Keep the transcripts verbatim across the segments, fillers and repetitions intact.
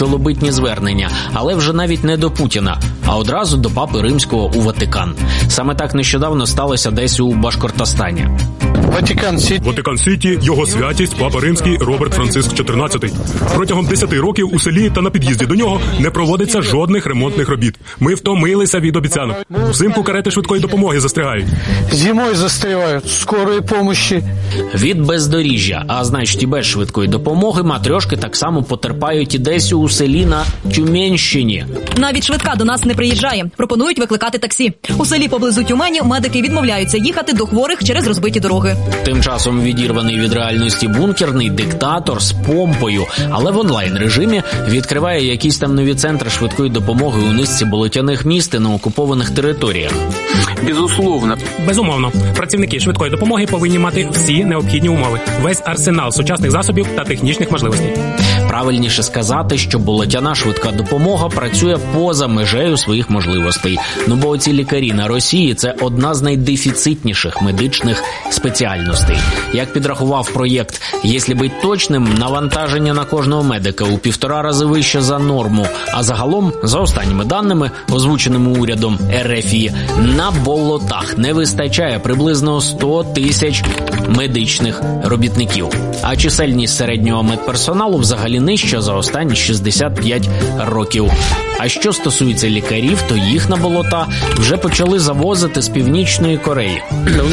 чолобитні звернення, але вже навіть не до Путіна, а одразу до Папи Римського у Ватикан. Саме так нещодавно сталося десь у Башкортостані. Ватикан-Сіті. Ватикан-Сіті, його святість, Папа Римський Роберт Франциск чотирнадцятий. Протягом десяти років у селі та на під'їзді до нього не проводиться жодних ремонтних робіт. Ми втомилися від обіцянок. Взимку карети швидкої допомоги застрягають. Зимою застрягають, скорої помощі. Від бездоріжжя, а значить і без швидкої допомоги, матрьошки так само потерпають і десь у селі на Тюменщині. Навіть швидка до нас не приїжджає. Пропонують викликати таксі. У селі поблизу Тюмені медики відмовляються їхати до хворих через розбиті дороги. Тим часом відірваний від реальності бункерний диктатор з помпою, але в онлайн-режимі відкриває якісь там нові центри швидкої допомоги у низці болотяних міст і на окупованих територіях. Безусловно. Безумовно. Працівники швидкої допомоги повинні мати всі необхідні умови, весь арсенал сучасних засобів та технічних можливостей. Правильніше сказати, що болотяна швидка допомога працює поза межею своїх можливостей. Ну бо оці лікарі на Росії – це одна з найдефіцитніших медичних спеціальностей. Як підрахував проєкт «Якщо бути точним», навантаження на кожного медика у півтора рази вище за норму. А загалом, за останніми даними, озвученими урядом РФ, на болотах не вистачає приблизно сто тисяч медичних робітників. А чисельність середнього медперсоналу взагалі нижча за останні шістдесят п'ять років. А що стосується лікарів, то їх на болота вже почали завозити з Північної Кореї.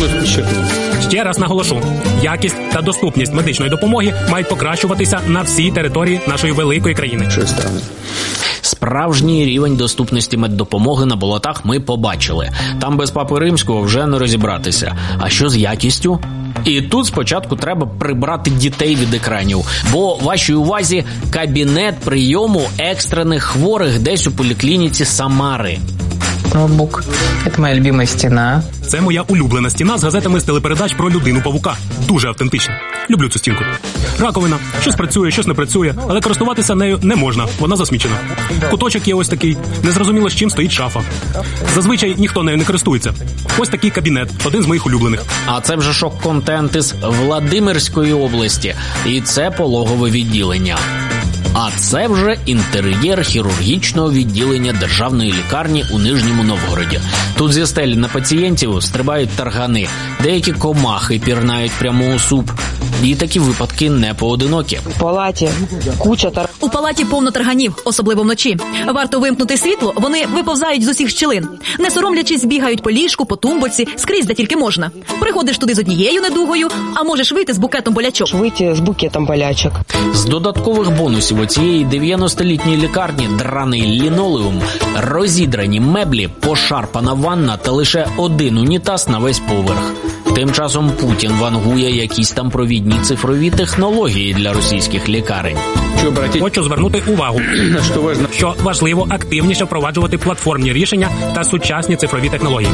Ще раз наголошу, якість та доступність медичної допомоги мають покращуватися на всій території нашої великої країни. Справжній рівень доступності меддопомоги на болотах ми побачили. Там без Папи Римського вже не розібратися. А що з якістю? І тут спочатку треба прибрати дітей від екранів, бо вашій увазі кабінет прийому екстрених хворих десь у поліклініці Самари. Ноутбук. Це моя любима стіна. Це моя улюблена стіна з газетами з телепередач про людину-павука. Дуже автентична. Люблю цю стінку. Раковина. Щось працює, щось не працює, але користуватися нею не можна, вона засмічена. Куточок є ось такий. Незрозуміло, з чим стоїть шафа. Зазвичай ніхто нею не користується. Ось такий кабінет, один з моїх улюблених. А це вже шок-контент із Владимирської області. І це пологове відділення. А це вже інтер'єр хірургічного відділення державної лікарні у Нижньому Новгороді. Тут зі стелі на пацієнтів стрибають таргани, деякі комахи пірнають прямо у суп. І такі випадки не поодинокі. У палаті куча тар... У палаті повно тарганів, особливо вночі. Варто вимкнути світло, вони виповзають з усіх щілин. Не соромлячись, бігають по ліжку, по тумбочці, скрізь, де тільки можна. Приходиш туди з однією недугою, а можеш вийти з букетом болячок. Вийти з букетом болячок. З додаткових бонусів у цієї дев'яностолітньої лікарні драний лінолеум, розідрані меблі, пошарпана ванна та лише один унітаз на весь поверх. Тим часом Путін вангує якісь там провідні цифрові технології для російських лікарень. Хочу звернути увагу, що важливо активніше впроваджувати платформні рішення та сучасні цифрові технології.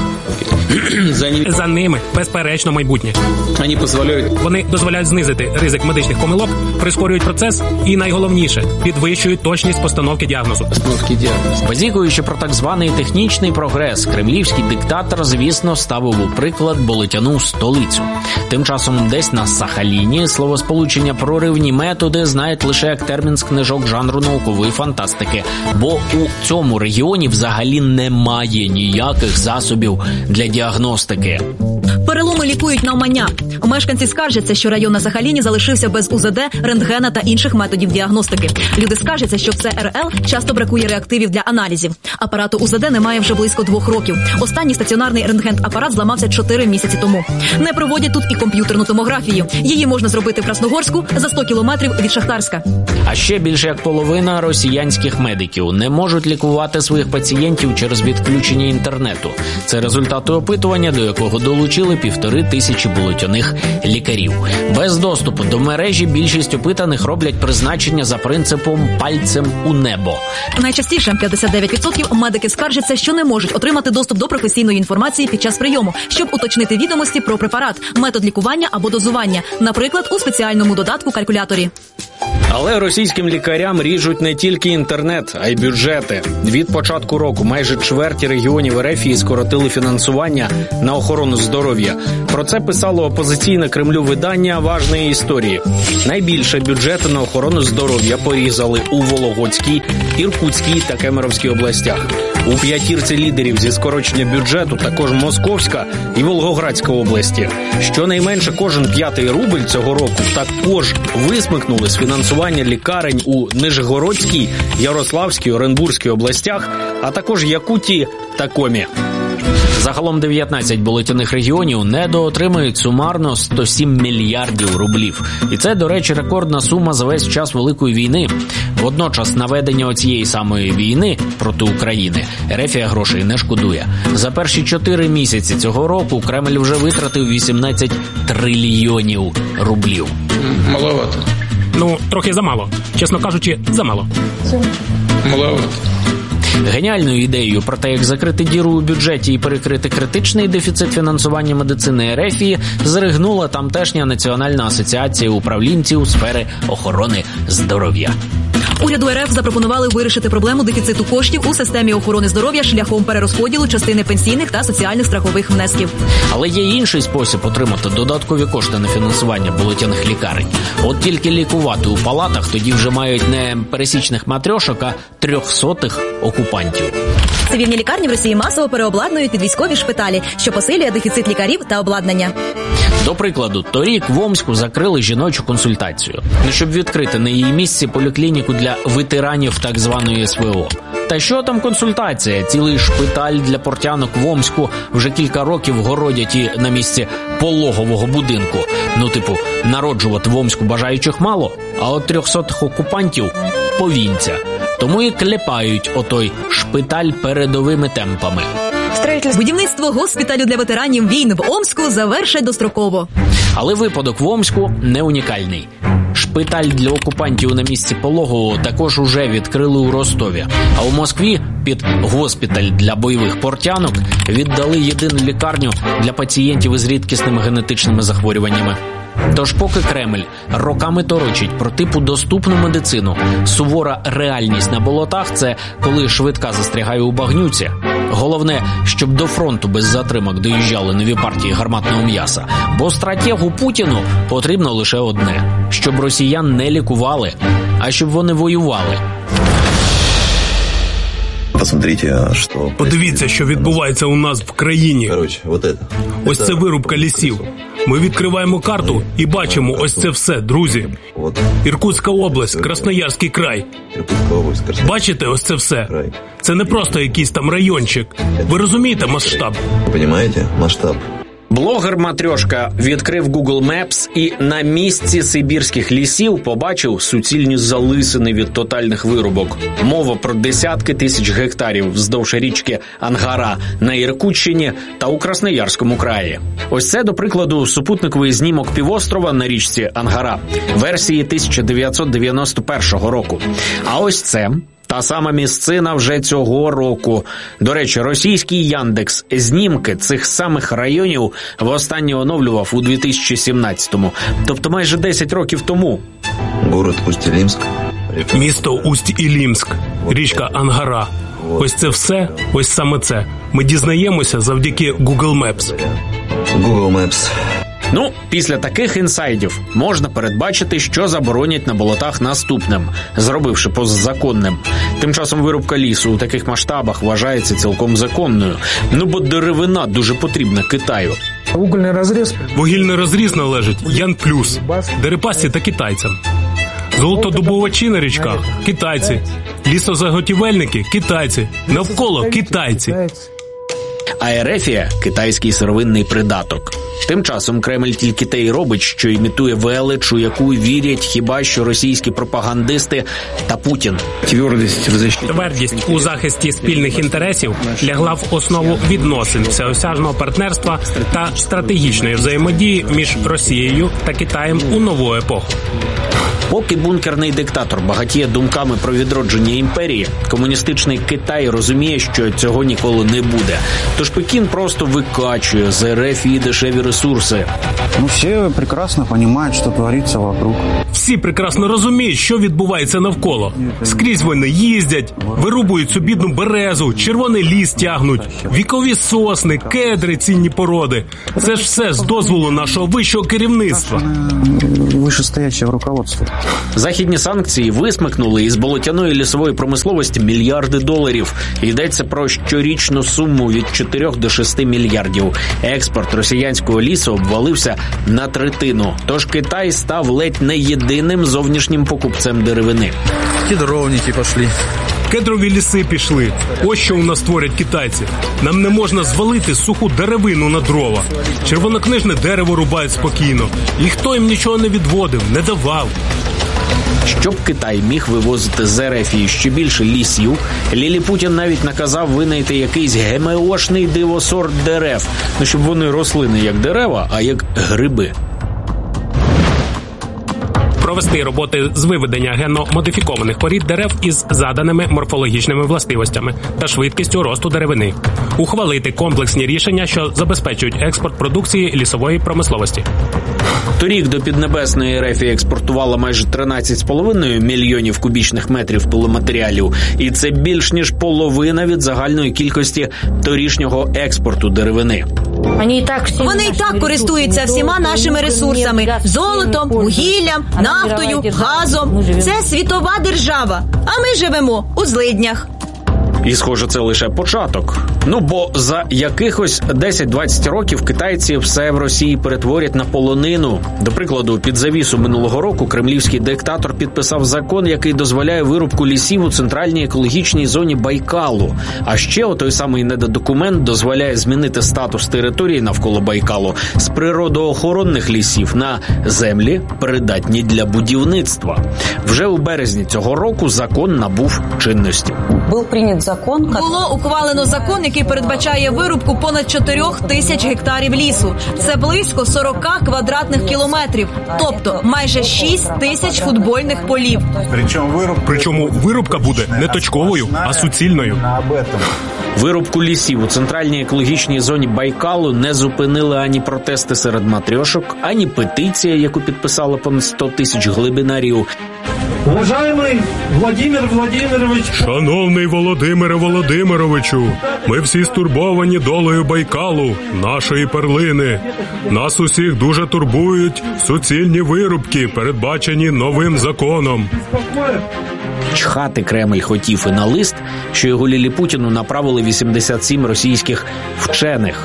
За ними, безперечно, майбутнє. Вони дозволяють знизити ризик медичних помилок, прискорюють процес і, найголовніше, підвищують точність постановки діагнозу. Базікуючи про так званий технічний прогрес, кремлівський диктатор, звісно, ставив у приклад болотяну столицю. Тим часом десь на Сахаліні словосполучення «проривні методи» знають лише як термін з книжок жанру наукової фантастики, бо у цьому регіоні взагалі немає ніяких засобів для діагностики. Переломи лікують навмання. Мешканці скаржаться, що район на Сахаліні залишився без У З Д, рентгена та інших методів діагностики. Люди скаржаться, що в Це Ер Ел часто бракує реактивів для аналізів. Апарату У З Д немає вже близько двох років. Останній стаціонарний рентген-апарат зламався чотири місяці тому. Не проводять тут і комп'ютерну томографію. Її можна зробити в Красногорську за сто кілометрів від Шахтарська. А ще більше як половина росіянських медиків не можуть лікувати своїх пацієнтів через відключення інтернету. Це результати опитування, до якого долучили півтори тисячі болотяних лікарів. Без доступу до мережі більшість опитаних роблять призначення за принципом «пальцем у небо». Найчастіше, п'ятдесят дев'ять відсотків, медики скаржаться, що не можуть отримати доступ до професійної інформації під час прийому, щоб уточнити відомості про препарат, метод лікування або дозування, наприклад, у спеціальному додатку-калькуляторі. Але російським лікарям ріжуть не тільки інтернет, а й бюджети. Від початку року майже чверті регіонів РФ скоротили фінансування на охорону здоров'я. Про це писало опозиційне Кремлю видання «Важної історії». Найбільше бюджети на охорону здоров'я порізали у Вологодській, Іркутській та Кемеровській областях. У п'ятірці лідерів зі скорочення бюджету також Московська і Волгоградська області. Щонайменше кожен п'ятий рубль цього року також висмикнули з фінансування лікарень у Нижегородській, Ярославській, Оренбурзькій областях, а також Якутії та Комі. Загалом дев'ятнадцять булетяних регіонів недоотримують сумарно сто сім мільярдів рублів. І це, до речі, рекордна сума за весь час Великої війни. Водночас на ведення оцієї самої війни проти України РФ грошей не шкодує. За перші чотири місяці цього року Кремль вже витратив вісімнадцять трильйонів рублів. Маловато. Ну, трохи замало. Чесно кажучи, замало. Маловато. Геніальною ідеєю про те, як закрити діру у бюджеті і перекрити критичний дефіцит фінансування медицини РФ, зригнула тамтешня Національна асоціація управлінців у сфери охорони здоров'я. Уряду РФ запропонували вирішити проблему дефіциту коштів у системі охорони здоров'я шляхом перерозподілу частини пенсійних та соціальних страхових внесків. Але є інший спосіб отримати додаткові кошти на фінансування булетяних лікарень. От тільки лікувати у палатах тоді вже мають не пересічних матрьошок, а трьохсотих окупантів. Цивільні лікарні в Росії масово переобладнують під військові шпиталі, що посилює дефіцит лікарів та обладнання. До прикладу, торік в Омську закрили жіночу консультацію, щоб відкрити на її місці поліклініку для ветеранів так званої ес ве о. Та що там консультація? Цілий шпиталь для портянок в Омську вже кілька років городять і на місці пологового будинку. Ну, типу, народжувати в Омську бажаючих мало, а от трьохсотих окупантів – повінця. Тому і клепають отой шпиталь передовими темпами. Будівництво госпіталю для ветеранів війн в Омську завершать достроково. Але випадок в Омську не унікальний. Шпиталь для окупантів на місці пологового також уже відкрили у Ростові. А у Москві під госпіталь для бойових портянок віддали єдину лікарню для пацієнтів із рідкісними генетичними захворюваннями. Тож поки Кремль роками торочить про типу доступну медицину, сувора реальність на болотах – це коли швидка застрягає у багнюці. Головне, щоб до фронту без затримок доїжджали нові партії гарматного м'яса. Бо стратегу Путіну потрібно лише одне – щоб росіян не лікували, а щоб вони воювали. Подивіться, що відбувається у нас в країні. Ось це вирубка лісів. Ми відкриваємо карту і бачимо ось це все, друзі. Іркутська область, Красноярський край. Бачите ось це все? Це не просто якийсь там райончик. Ви розумієте масштаб? Розумієте масштаб? Блогер-матрьошка відкрив Google Maps і на місці сибірських лісів побачив суцільні залисини від тотальних вирубок. Мова про десятки тисяч гектарів вздовж річки Ангара на Іркутщині та у Красноярському краї. Ось це, до прикладу, супутниковий знімок півострова на річці Ангара версії тисяча дев'ятсот дев'яносто першого року. А ось це... та сама місцина вже цього року. До речі, російський Яндекс знімки цих самих районів востаннє оновлював у дві тисячі сімнадцятому, тобто майже десять років тому. Город Усть-Ілімськ. Місто Усть-Ілімськ, річка Ангара. Ось це все, ось саме це. Ми дізнаємося завдяки Google Maps. Google Maps. Ну, після таких інсайдів можна передбачити, що заборонять на болотах наступним, зробивши позазаконним. Тим часом вирубка лісу у таких масштабах вважається цілком законною. Ну, бо деревина дуже потрібна Китаю. Вугільний розріз. Вугільний розріз належить Ян Плюс, Дерипасі та китайцям. Золотодобувачі на річках – китайці. Лісозаготівельники – китайці. Навколо – китайці. А Ерефія – китайський сировинний придаток. Тим часом Кремль тільки те й робить, що імітує велич, у яку вірять хіба що російські пропагандисти та Путін. Твердість у захисті спільних інтересів лягла в основу відносин всеосяжного партнерства та стратегічної взаємодії між Росією та Китаєм у нову епоху. Поки бункерний диктатор багатіє думками про відродження імперії, комуністичний Китай розуміє, що цього ніколи не буде. Тож Пекін просто викачує з РФ і дешеві ресурси. Ну, всі прекрасно розуміють, що твориться вокруг. Всі прекрасно розуміють, що відбувається навколо. Скрізь вони їздять, вирубують цю бідну березу, червоний ліс тягнуть, вікові сосни, кедри, цінні породи. Це ж все з дозволу нашого вищого керівництва. Вищестоячого руководства. Західні санкції висмикнули із болотяної лісової промисловості мільярди доларів. Йдеться про щорічну суму від чотирьох до шести мільярдів. Експорт росіянського лісу обвалився на третину. Тож Китай став ледь не єдиним зовнішнім покупцем деревини. Кедровники пішли. Кедрові ліси пішли. Ось що у нас творять китайці. Нам не можна звалити суху деревину на дрова. Червонокнижне дерево рубають спокійно. І хто їм нічого не відводив, не давав. Щоб Китай міг вивозити з РФ ще більше лісів, Ліліпутін навіть наказав винайти якийсь ГМОшний дивосорт дерев. Ну, щоб вони росли не як дерева, а як гриби. Провести роботи з виведення генно-модифікованих порід дерев із заданими морфологічними властивостями та швидкістю росту деревини. Ухвалити комплексні рішення, що забезпечують експорт продукції лісової промисловості. Торік до Піднебесної РФ експортувала майже тринадцять з половиною мільйонів кубічних метрів пиломатеріалів. І це більш ніж половина від загальної кількості торішнього експорту деревини. Вони і так, Вони і так користуються всіма нашими ресурсами – золотом, вугіллям, нафтою, газом. Це світова держава, а ми живемо у злиднях. І, схоже, це лише початок. Ну, бо за якихось десять-двадцять років китайці все в Росії перетворять на полонину. До прикладу, під завісу минулого року кремлівський диктатор підписав закон, який дозволяє вирубку лісів у центральній екологічній зоні Байкалу. А ще отой самий недодокумент дозволяє змінити статус території навколо Байкалу з природоохоронних лісів на землі, придатні для будівництва. Вже у березні цього року закон набув чинності. Був прийнят закон. Було ухвалено закон, який передбачає вирубку понад чотирьох тисяч гектарів лісу. Це близько сорок квадратних кілометрів, тобто майже шість тисяч футбольних полів. Причому вирубка буде не точковою, а суцільною. Вирубку лісів у центральній екологічній зоні Байкалу не зупинили ані протести серед матрьошок, ані петиція, яку підписало понад сто тисяч глибинарів. Уважаемый Владимир Владимирович. Шановний Володимире Володимировичу, ми всі стурбовані долею Байкалу, нашої перлини. Нас усіх дуже турбують суцільні вирубки, передбачені новим законом. Чхати Кремль хотів і на лист, що його Ліліпутіну направили вісімдесят сім російських вчених.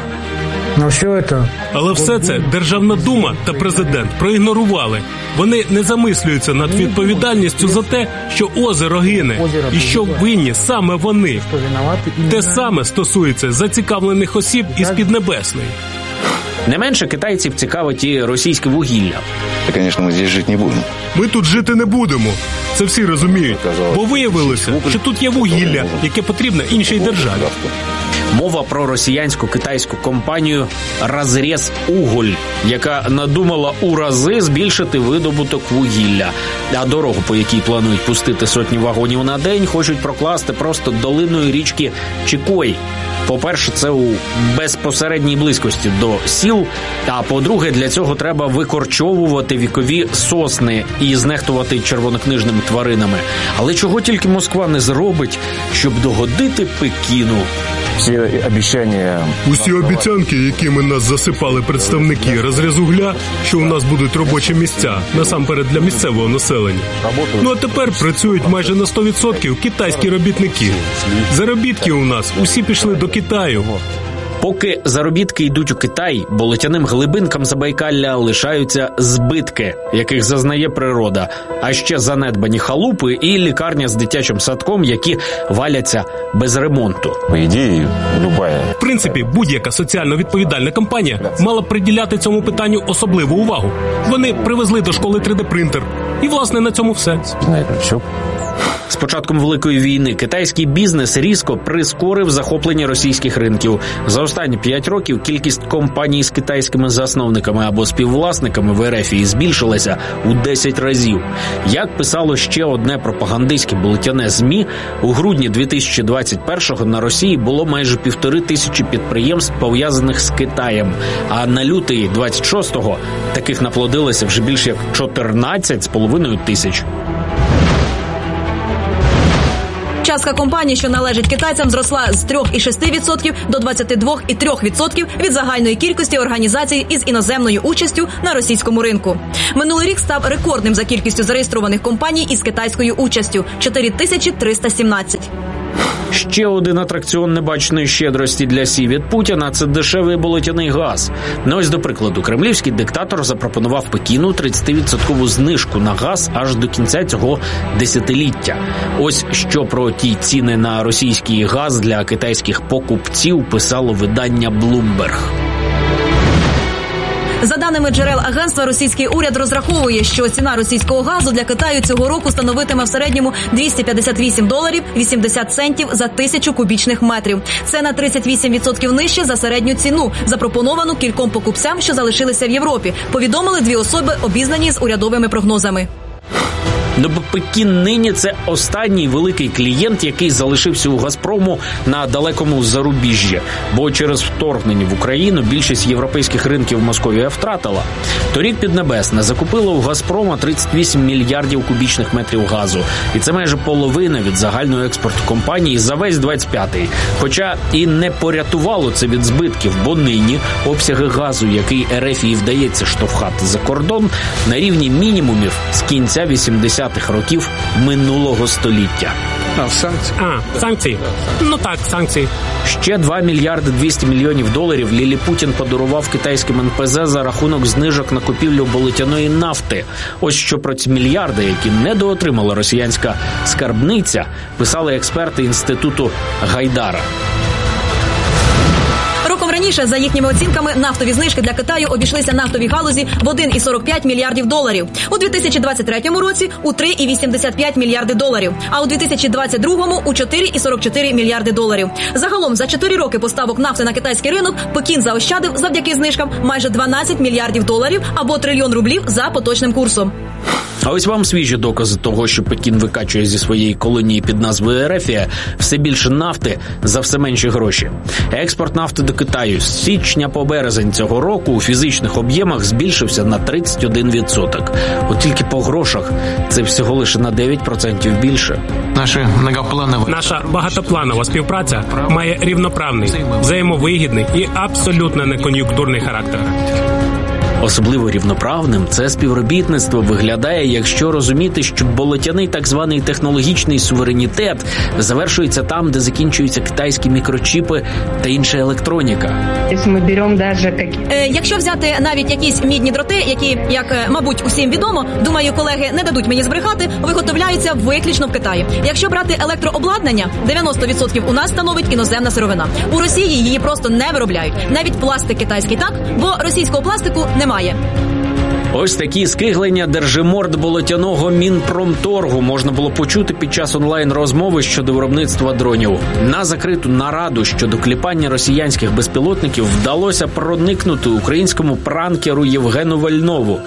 Але все це Державна дума та президент проігнорували. Вони не замислюються над відповідальністю за те, що озеро гине, і що винні саме вони. Те саме стосується зацікавлених осіб із Піднебесної. Не менше китайців цікавить і російське вугілля. Та, звісно, ми тут жити не будемо. Ми тут жити не будемо. Це всі розуміють. Бо виявилося, що тут є вугілля, яке потрібно іншій державі. Мова про росіянсько-китайську компанію «Разрез Уголь», яка надумала у рази збільшити видобуток вугілля. А дорогу, по якій планують пустити сотні вагонів на день, хочуть прокласти просто долиною річки Чікой. По-перше, це у безпосередній близькості до сіл, а по-друге, для цього треба викорчовувати вікові сосни і знехтувати червонокнижними тваринами. Але чого тільки Москва не зробить, щоб догодити Пекіну? Всі обіцянки... Усі обіцянки, якими нас засипали представники «Разрезугля», що у нас будуть робочі місця, насамперед для місцевого населення. Ну а тепер працюють майже на сто відсотків китайські робітники. Заробітки у нас усі пішли до Китаю. Поки заробітки йдуть у Китай, болотяним глибинкам Забайкалля лишаються збитки, яких зазнає природа, а ще занедбані халупи і лікарня з дитячим садком, які валяться без ремонту. По ідеї, любая. В принципі, будь-яка соціально відповідальна компанія мала б приділяти цьому питанню особливу увагу. Вони привезли до школи три де принтер. І, власне, на цьому все. Знаєте, все. З початком Великої війни китайський бізнес різко прискорив захоплення російських ринків. За останні п'ять років кількість компаній з китайськими засновниками або співвласниками в РФ збільшилася у десять разів. Як писало ще одне пропагандистське булетяне ЗМІ, у грудні дві тисячі двадцять першого на Росії було майже півтори тисячі підприємств, пов'язаних з Китаєм. А на лютий двадцять шостого таких наплодилося вже більше як чотирнадцять з половиною тисяч. Частка компаній, що належить китайцям, зросла з три цілих шість десятих відсотка до двадцять два цілих три відсотка від загальної кількості організацій із іноземною участю на російському ринку. Минулий рік став рекордним за кількістю зареєстрованих компаній із китайською участю – чотири тисячі триста сімнадцять. Ще один атракціон небаченої щедрості для Сі від Путіна – це дешевий болотяний газ. Ну ось, до прикладу, кремлівський диктатор запропонував Пекіну тридцятивідсоткову знижку на газ аж до кінця цього десятиліття. Ось що про ті ціни на російський газ для китайських покупців писало видання Bloomberg. За даними джерел агентства, російський уряд розраховує, що ціна російського газу для Китаю цього року становитиме в середньому двісті п'ятдесят вісім доларів вісімдесят центів за тисячу кубічних метрів. Це на тридцять вісім відсотків нижче за середню ціну, запропоновану кільком покупцям, що залишилися в Європі, повідомили дві особи, обізнані з урядовими прогнозами. Ну, бо Пекін нині – це останній великий клієнт, який залишився у «Газпрому» на далекому зарубіжжі. Бо через вторгнення в Україну більшість європейських ринків Московія втратила. Торік Піднебесне закупило у «Газпрома» тридцять вісім мільярдів кубічних метрів газу. І це майже половина від загального експорту компанії за весь двадцять п'ятий. Хоча і не порятувало це від збитків, бо нині обсяги газу, який РФ і вдається штовхати за кордон, на рівні мінімумів з кінця вісімдесятих років минулого століття. А, санкції? А, санкції. Ну так, санкції. Ще два мільярди двісті мільйонів доларів Ліліпутін подарував китайським ен пе зе за рахунок знижок на купівлю болотяної нафти. Ось що про ці мільярди, які недоотримала росіянська скарбниця, писали експерти інституту Гайдара. Роком раніше, за їхніми оцінками, нафтові знижки для Китаю обійшлися нафтовій галузі в один цілих сорок п'ять мільярдів доларів. У дві тисячі двадцять третьому році – у три цілих вісімдесят п'ять мільярди доларів, а у дві тисячі двадцять другому – у чотири цілих сорок чотири мільярди доларів. Загалом, за чотири роки поставок нафти на китайський ринок Пекін заощадив завдяки знижкам майже дванадцять мільярдів доларів або трильйон рублів за поточним курсом. А ось вам свіжі докази того, що Пекін викачує зі своєї колонії під назвою Ерефія все більше нафти за все менші гроші. Експорт нафти до Китаю з січня по березень цього року у фізичних об'ємах збільшився на тридцять один відсоток. От тільки по грошах це всього лише на дев'ять відсотків більше. Наша многопланова... Наша багатопланова співпраця має рівноправний, взаємовигідний і абсолютно некон'юнктурний характер. Особливо рівноправним це співробітництво виглядає, якщо розуміти, що болотяний так званий технологічний суверенітет завершується там, де закінчуються китайські мікрочіпи та інша електроніка. Е, якщо взяти навіть якісь мідні дроти, які, як, мабуть, усім відомо, думаю, колеги не дадуть мені збрехати, виготовляються виключно в Китаї. Якщо брати електрообладнання, дев'яносто відсотків у нас становить іноземна сировина. У Росії її просто не виробляють. Навіть пластик китайський так, бо російського пластику немає. Ось такі скиглення держиморд болотяного Мінпромторгу можна було почути під час онлайн-розмови щодо виробництва дронів. На закриту нараду щодо кліпання росіянських безпілотників вдалося проникнути українському пранкеру Євгену Вальнову.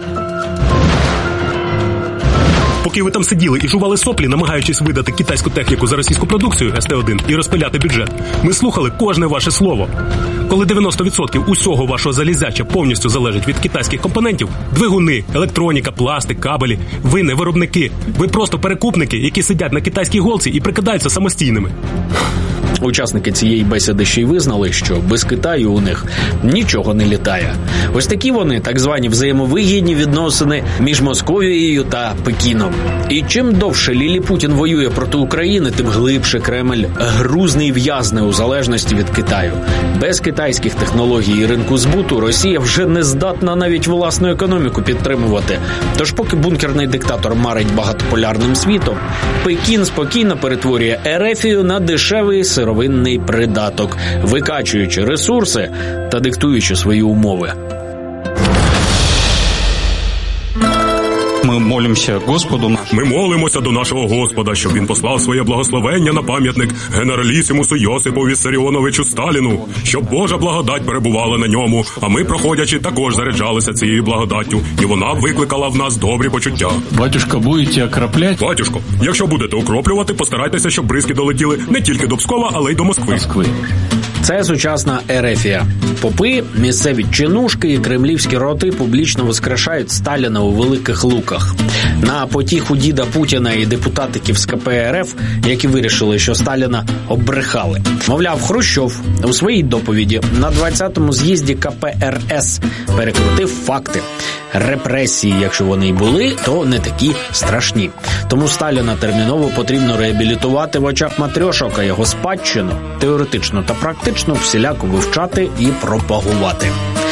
Поки ви там сиділи і жували соплі, намагаючись видати китайську техніку за російську продукцію ес те один і розпиляти бюджет, ми слухали кожне ваше слово. Коли дев'яносто відсотків усього вашого залізяча повністю залежить від китайських компонентів – двигуни, електроніка, пластик, кабелі – ви не виробники. Ви просто перекупники, які сидять на китайській голці і прикидаються самостійними. Учасники цієї бесіди ще й визнали, що без Китаю у них нічого не літає. Ось такі вони, так звані взаємовигідні відносини між Московією та Пекіном. І чим довше Ліліпутін воює проти України, тим глибше Кремль грузний в'язне у залежності від Китаю. Без китайських технологій і ринку збуту Росія вже не здатна навіть власну економіку підтримувати. Тож поки бункерний диктатор марить багатополярним світом, Пекін спокійно перетворює Ерефію на дешевий сировинний придаток, викачуючи ресурси та диктуючи свої умови. Мы молимся Господу. Ми молимося до нашого Господа, щоб він послав своє благословення на пам'ятник генералісімусу Йосипу Віссаріоновичу Сталіну, щоб Божа благодать перебувала на ньому, а ми, проходячи, також заряджалися цією благодаттю, і вона викликала в нас добрі почуття. Батюшка, будете окропляти? Батюшко, якщо будете окроплювати, постарайтеся, щоб бризки долетіли не тільки до Пскова, але й до Москви. Москви. Це сучасна Ерефія. Попи, місцеві чинушки і кремлівські роти публічно воскрешають Сталіна у Великих Луках. На потіху діда Путіна і депутатиків з ка пе ер еф, які вирішили, що Сталіна оббрехали. Мовляв, Хрущов у своїй доповіді на двадцятому з'їзді ка пе ер ес перекрутив факти. Репресії, якщо вони й були, то не такі страшні. Тому Сталіна терміново потрібно реабілітувати в очах матрьошок, а його спадщину теоретично та практично всіляко вивчати і пропагувати.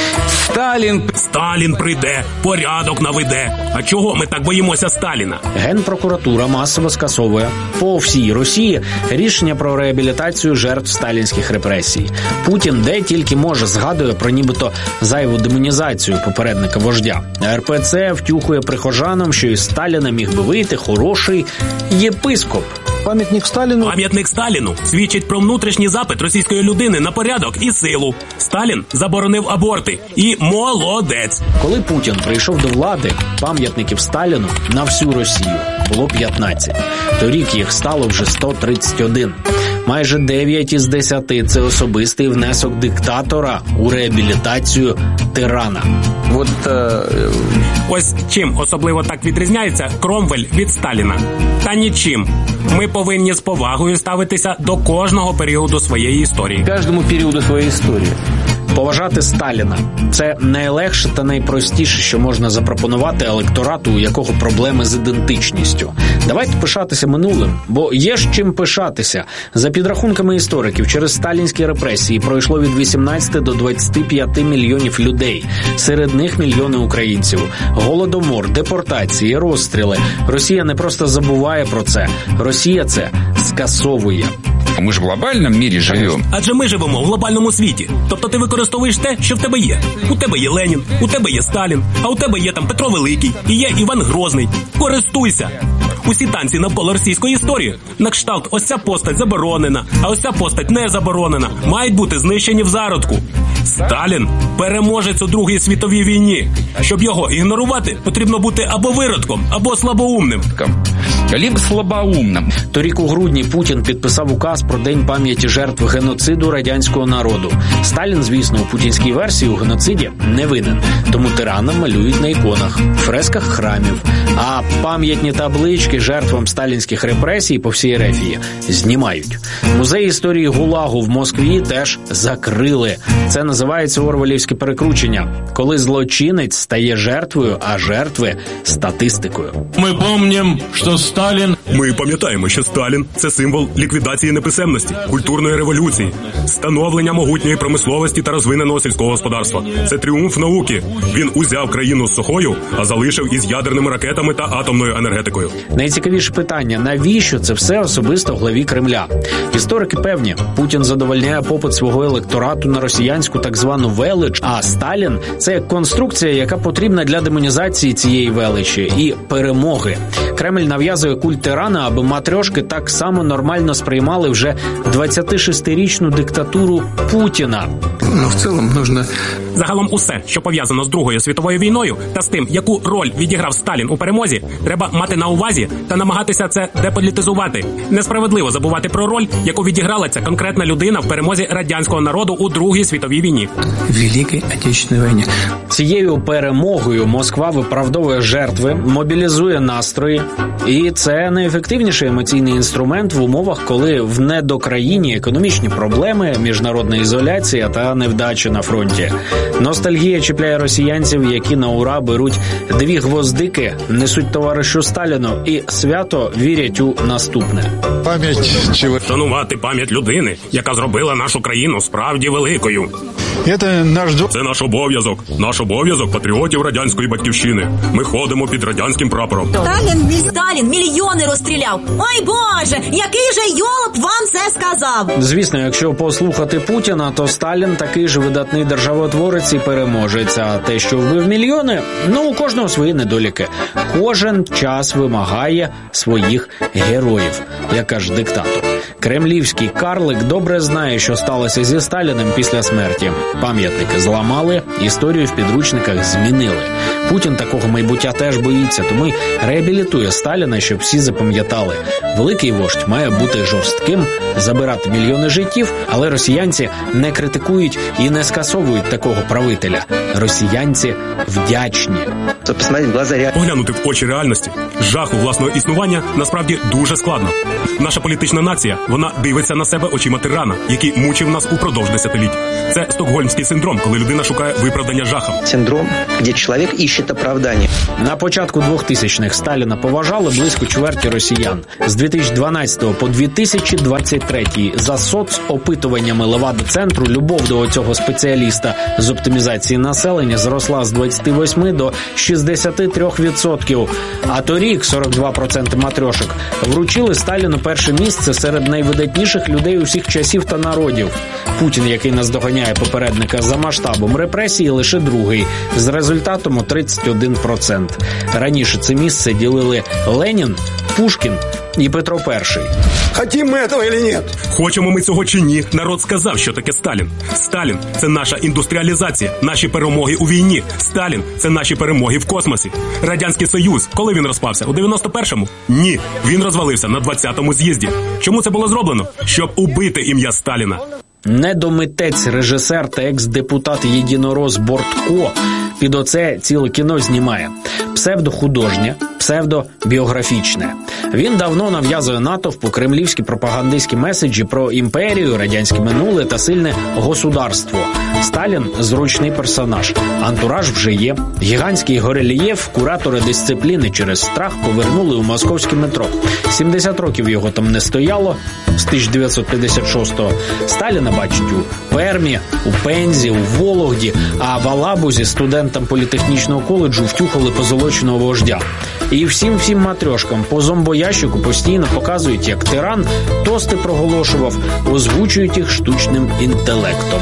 Сталін! Сталін прийде, порядок наведе. А чого ми так боїмося Сталіна? Генпрокуратура масово скасовує по всій Росії рішення про реабілітацію жертв сталінських репресій. Путін де тільки може згадує про нібито зайву демонізацію попередника вождя. ер пе це втюхує прихожанам, що із Сталіна міг би вийти хороший єпископ. Пам'ятник Сталіну. Пам'ятник Сталіну свідчить про внутрішній запит російської людини на порядок і силу. Сталін заборонив аборти. І молодець. Коли Путін прийшов до влади, пам'ятників Сталіну на всю Росію було п'ятнадцять. Торік їх стало вже сто тридцять один. Майже дев'ять із десяти – це особистий внесок диктатора у реабілітацію тирана. Вот, е... Ось чим особливо так відрізняється Кромвель від Сталіна. Та нічим. Ми повинні з повагою ставитися до кожного періоду своєї історії. Кожному періоду своєї історії. Поважати Сталіна – це найлегше та найпростіше, що можна запропонувати електорату, у якого проблеми з ідентичністю. Давайте пишатися минулим, бо є ж чим пишатися. За підрахунками істориків, через сталінські репресії пройшло від вісімнадцяти до двадцяти п'яти мільйонів людей. Серед них мільйони українців. Голодомор, депортації, розстріли. Росія не просто забуває про це. Росія це скасовує. Ми ж в глобальному світі живемо. Адже ми живемо в глобальному світі. Тобто ти використовуєш те, що в тебе є. У тебе є Ленін, у тебе є Сталін, а у тебе є там Петро Великий і є Іван Грозний. Користуйся. Усі танці навколо російської історії на кшталт ось ця постать заборонена, а ось ця постать не заборонена, мають бути знищені в зародку. Сталін – переможець у Другій світовій війні. Щоб його ігнорувати, потрібно бути або виродком, або слабоумним. Либо слабоумним. Торік у грудні Путін підписав указ про День пам'яті жертв геноциду радянського народу. Сталін, звісно, у путінській версії у геноциді не винен. Тому тирана малюють на іконах, фресках храмів. А пам'ятні таблички жертвам сталінських репресій по всій Ерефії знімають. Музей історії ГУЛАГу в Москві теж закрили. Це називається орвелівське перекручення, коли злочинець стає жертвою, а жертви – статистикою. Ми пам'ятаємо, що Сталін... Ми пам'ятаємо, що Сталін – це символ ліквідації неписемності, культурної революції, становлення могутньої промисловості та розвиненого сільського господарства. Це тріумф науки. Він узяв країну з сухою, а залишив із ядерними ракетами та атомною енергетикою. Найцікавіше питання – навіщо це все особисто главі Кремля? Історики певні, Путін задовольняє попит свого електорату на росіянську так звану велич, а Сталін – це конструкція, яка потрібна для демонізації цієї величі і перемоги. Кремль нав'язує культ тирана, аби матрьошки так само нормально сприймали вже двадцятишестирічну диктатуру Путіна. Ну, в цілому, нужно... Загалом усе, що пов'язано з Другою світовою війною та з тим, яку роль відіграв Сталін у перемозі, треба мати на увазі та намагатися це деполітизувати. Несправедливо забувати про роль, яку відіграла ця конкретна людина в перемозі радянського народу у Другій світовій війні. Великій Отечественній війні. Цією перемогою Москва виправдовує жертви, мобілізує настрої. І це найефективніший емоційний інструмент в умовах, коли в недокраїні економічні проблеми, міжнародна ізоляція та невдачі на фронті. Ностальгія чіпляє росіянців, які на ура беруть дві гвоздики, несуть товаришу Сталіну і свято вірять у наступне. Пам'ять чи... Шанувати пам'ять людини, яка зробила нашу країну справді великою. Це наш... Це наш обов'язок. Наш обов'язок патріотів радянської батьківщини. Ми ходимо під радянським прапором. Сталін, Сталін мільйони розстріляв. Ой, Боже, який же йолоп вам це сказав? Звісно, якщо послухати Путіна, то Сталін такий же видатний державотворець, виборець і переможець, а те, що вбив мільйони, ну, у кожного свої недоліки. Кожен час вимагає своїх героїв, як каже диктатор. Кремлівський карлик добре знає, що сталося зі Сталіним після смерті. Пам'ятники зламали, історію в підручниках змінили. Путін такого майбуття теж боїться, тому й реабілітує Сталіна, щоб всі запам'ятали. Великий вождь має бути жорстким, забирати мільйони життів, але росіянці не критикують і не скасовують такого правителя. Росіянці вдячні. Поглянути в очі реальності, жаху власного існування насправді дуже складно. Наша політична нація, вона дивиться на себе очима тирана, який мучив нас упродовж десятиліть. Це стокгольмський синдром, коли людина шукає виправдання жахам. Синдром, де чоловік іще оправдання. На початку двохтисячних Сталіна поважали близько чверті росіян. З дві тисячі дванадцятого по дві тисячі двадцять третій за соцопитуваннями Левада-центру любов до цього спеціаліста з оптимізації населення зросла з двадцяти восьми до шістдесяти трьох відсотків. А торік сорок два відсотки матрьошок вручили Сталіну перше місце серед найвидатніших людей усіх часів та народів. Путін, який наздоганяє попередника за масштабом репресії, лише другий, з результатом у тридцять один відсоток. Раніше це місце ділили Ленін, Пушкін і Петро Перший. Хотім ми цього чи ні? Хочемо ми цього чи ні, народ сказав, що таке Сталін. Сталін – це наша індустріалізація, наші перемоги у війні. Сталін – це наші перемоги в космосі. Радянський Союз, коли він розпався? У дев'яносто першому? Ні, він розвалився на двадцятому з'їзді. Чому це було зроблено? Щоб убити ім'я Сталіна. Недомитець, режисер та екс-депутат Єдинорос Бортко під оце ціле кіно знімає. Псевдохудожнє, псевдобіографічне. Він давно нав'язує натовпу кремлівські пропагандистські меседжі про імперію, радянське минуле та сильне государство. Сталін – зручний персонаж. Антураж вже є. Гігантський горельєф куратори дисципліни через страх повернули у московське метро. сімдесят років його там не стояло з тисяча дев'ятсот п'ятдесят шостого. Сталіна бачать у Пермі, у Пензі, у Вологді, а в Алабузі студентам політехнічного коледжу втюхали позолоченого вождя. І всім-всім матрьошкам по зомбоящику постійно показують, як тиран тости проголошував, озвучують їх штучним інтелектом.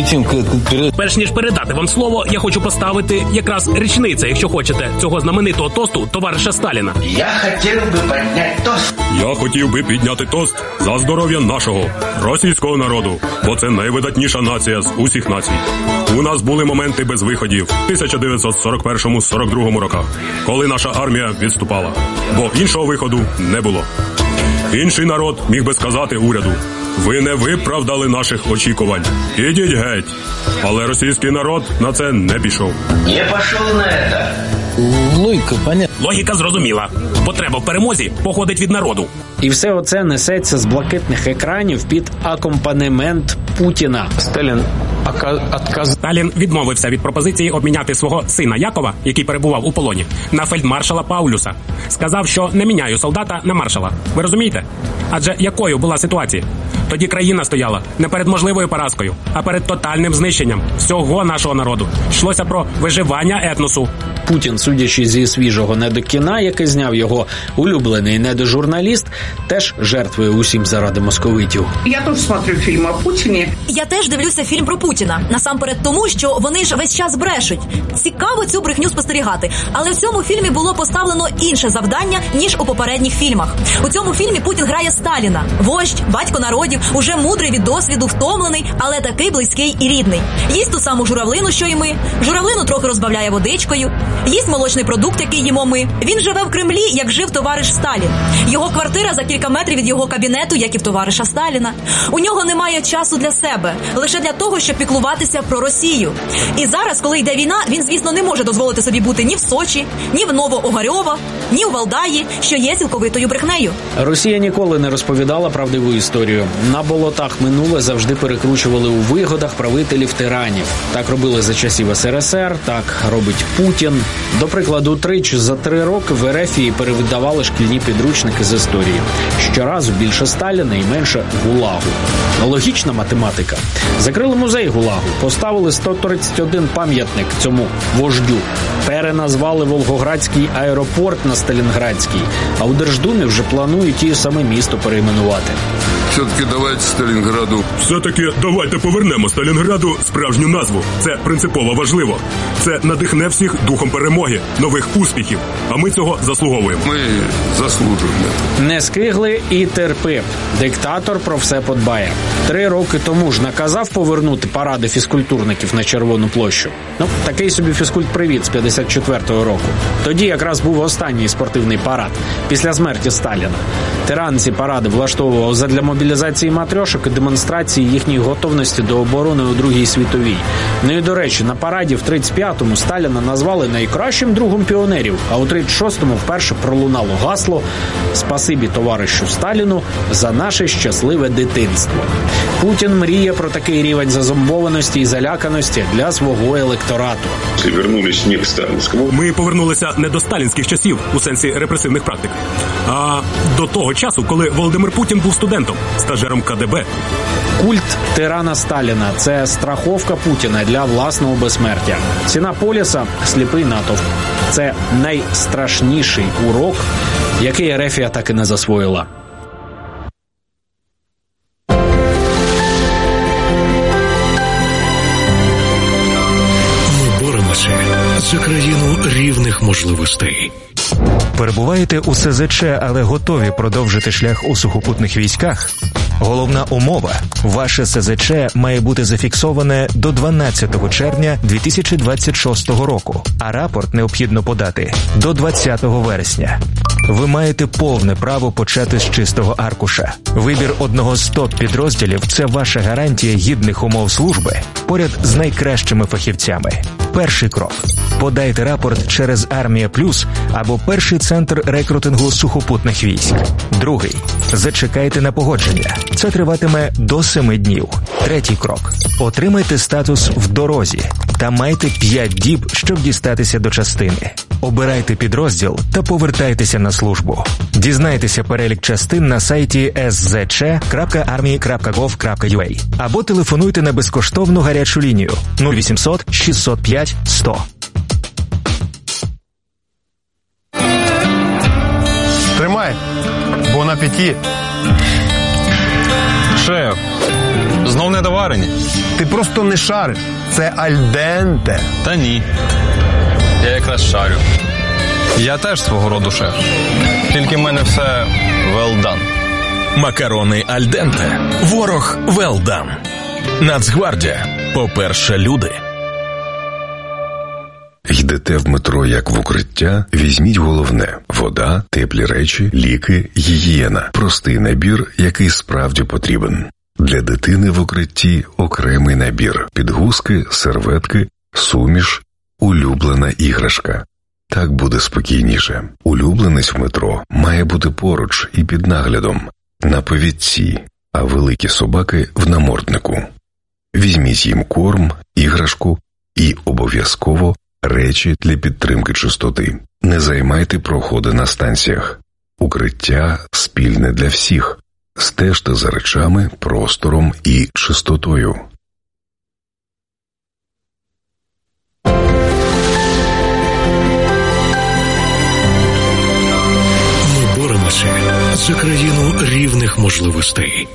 Перш ніж передати вам слово, я хочу поставити якраз річниця, якщо хочете, цього знаменитого тосту товариша Сталіна. Я хотів би підняти тост. Я хотів би підняти тост за здоров'я нашого, російського народу, бо це найвидатніша нація з усіх націй. У нас були моменти без виходів в тисяча дев'ятсот сорок першому - сорок другому роках, коли наша армія відступала, бо іншого виходу не було. Інший народ міг би сказати уряду: ви не виправдали наших очікувань, ідіть геть. Але російський народ на це не пішов. Я пішов на це. Логіка, понятна. Логіка зрозуміла. Потреба в перемозі походить від народу. І все оце несеться з блакитних екранів під акомпанемент Путіна. Сталін Отказ... Сталін відмовився від пропозиції обміняти свого сина Якова, який перебував у полоні, на фельдмаршала Паулюса. Сказав, що не міняю солдата на маршала. Ви розумієте? Адже якою була ситуація? Тоді країна стояла не перед можливою поразкою, а перед тотальним знищенням всього нашого народу. Йшлося про виживання етносу. Путін, судячи зі свіжого недокіна, яке зняв його улюблений недожурналіст, теж жертвує усім заради московитів. Я теж смотрю фільм о Путіні. Я теж дивлюся фільм про Путіна. Насамперед тому, що вони ж весь час брешуть. Цікаво цю брехню спостерігати. Але в цьому фільмі було поставлено інше завдання, ніж у попередніх фільмах. У цьому фільмі Путін грає Сталіна. Вождь, батько народів, уже мудрий від досвіду, втомлений, але такий близький і рідний. Їсть ту саму журавлину, що й ми. Журавлину трохи розбавляє водичкою. Їсть молочний продукт, який їмо ми. Він живе в Кремлі, як жив товариш Сталін. Його квартира за кілька метрів від його кабінету, як і в товариша Сталіна. У нього немає часу для себе, лише для того, щоб піклуватися про Росію. І зараз, коли йде війна, він, звісно, не може дозволити собі бути ні в Сочі, ні в Новоогарьово, ні у Валдаї, що є цілковитою брехнею. Росія ніколи не розповідала правдиву історію. На болотах минуле завжди перекручували у вигодах правителів-тиранів. Так робили за часів ес ер ес ер, так робить Путін. До прикладу, тричі за три роки в Ерефії перевидавали шкільні підручники з історії. Щоразу більше Сталіна і менше ГУЛАГу. Логічна математика. Закрили музей ГУЛАГу, поставили сто тридцять один пам'ятник цьому вождю. Переназвали Волгоградський аеропорт на Сталінградський, а у Держдумі вже планують і саме місто перейменувати. Все-таки давайте Сталінграду. Все-таки давайте повернемо Сталінграду справжню назву. Це принципово важливо. Це надихне всіх духом перемоги, нових успіхів. А ми цього заслуговуємо. Ми заслужуємо. Не скигли і терпи. Диктатор про все подбає. Три роки тому ж наказав повернути паради фізкультурників на Червону площу. Ну, такий собі фізкульт-привіт з п'ятдесят четвертого року. Тоді якраз був останній спортивний парад після смерті Сталіна. Тиран ці паради влаштовував задля мобілізації матрьошок і демонстрації їхньої готовності до оборони у Другій світовій. Ну і, до речі, на параді в тридцять п'ятому Сталіна назвали найкращим другом піонерів, а у тридцять шостому вперше пролунало гасло «Спасибі товаришу Сталіну за наше щасливе дитинство». Путін мріє про такий рівень зазомбованості і заляканості для свого електорату. Ми повернулися не до сталінських часів у сенсі репресивних практик, а до того часу, коли Володимир Путін був студентом, стажером ка де бе. Культ тирана Сталіна – це страховка Путіна для власного безсмертя. Ціна поліса – сліпий натовп. Це найстрашніший урок, який Ерефія так і не засвоїла. Ми боремося за країну рівних можливостей. Перебуваєте у ес зет че, але готові продовжити шлях у сухопутних військах? Головна умова – ваше ес зет че має бути зафіксоване до дванадцятого червня дві тисячі двадцять шостого року, а рапорт необхідно подати до двадцятого вересня. Ви маєте повне право почати з чистого аркуша. Вибір одного з топ-підрозділів – це ваша гарантія гідних умов служби поряд з найкращими фахівцями. Перший крок – подайте рапорт через Армія Плюс або перший центр рекрутингу сухопутних військ. Другий – зачекайте на погодження. Це триватиме до семи днів. Третій крок – отримайте статус в дорозі та майте п'ять діб, щоб дістатися до частини. Обирайте підрозділ та повертайтеся на службу. Дізнайтеся перелік частин на сайті ес зет че крапка армії крапка гов крапка ю а або телефонуйте на безкоштовну гарячу лінію нуль вісімсот шістсот п'ять сто. Тримай, бон апеті. Шеф, знов недоварені. Ти просто не шариш. Це альденте. Та ні. Я якраз шарю. Я теж свого роду шеф. Тільки в мене все well done. Макарони альденте. Ворог well done. Нацгвардія. По-перше, люди. Йдете в метро як в укриття, візьміть головне – вода, теплі речі, ліки, гігієна. Простий набір, який справді потрібен. Для дитини в укритті окремий набір – підгузки, серветки, суміш, улюблена іграшка. Так буде спокійніше. Улюбленець в метро має бути поруч і під наглядом, на повідці, а великі собаки – в наморднику. Візьміть їм корм, іграшку і обов'язково речі для підтримки чистоти. Не займайте проходи на станціях. Укриття спільне для всіх. Стежте за речами, простором і чистотою. Ми боремося за країну рівних можливостей.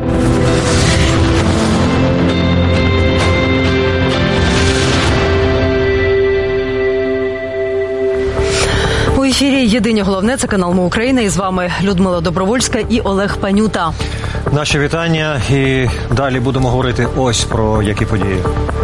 У ефірі «Єдині головне» – це канал «Ми Україна», і з вами Людмила Добровольська і Олег Панюта. Наші вітання, і далі будемо говорити ось про які події.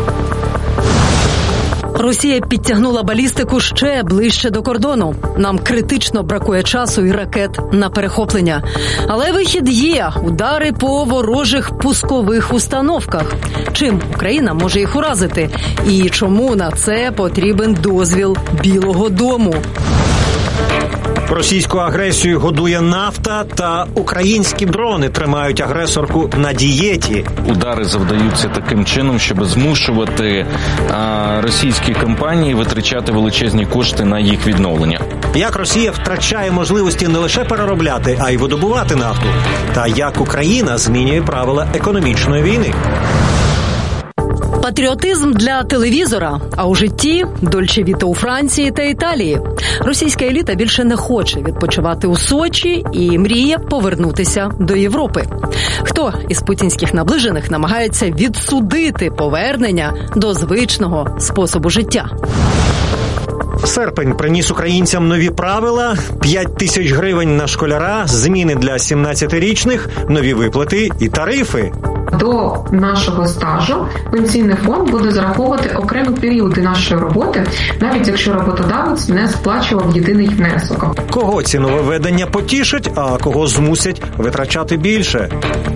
Росія підтягнула балістику ще ближче до кордону. Нам критично бракує часу і ракет на перехоплення. Але вихід є – удари по ворожих пускових установках. Чим Україна може їх уразити? І чому на це потрібен дозвіл Білого дому? Російську агресію годує нафта, та українські дрони тримають агресорку на дієті. Удари завдаються таким чином, щоб змушувати а, російські компанії витрачати величезні кошти на їх відновлення. Як Росія втрачає можливості не лише переробляти, а й видобувати нафту. Та як Україна змінює правила економічної війни. Патріотизм для телевізора, а у житті – Дольче Віта у Франції та Італії. Російська еліта більше не хоче відпочивати у Сочі і мріє повернутися до Європи. Хто із путінських наближених намагається відсудити повернення до звичного способу життя? Серпень приніс українцям нові правила, п'ять тисяч гривень на школяра, зміни для сімнадцятирічних, нові виплати і тарифи. До нашого стажу пенсійний фонд буде зараховувати окремі періоди нашої роботи, навіть якщо роботодавець не сплачував єдиний внесок. Кого ці нововведення потішать, а кого змусять витрачати більше?